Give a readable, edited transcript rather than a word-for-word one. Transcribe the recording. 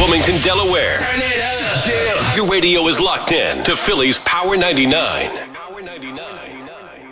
Wilmington, Delaware. Turn it up. Yeah. Your radio is locked in to Philly's Power 99. Power 99.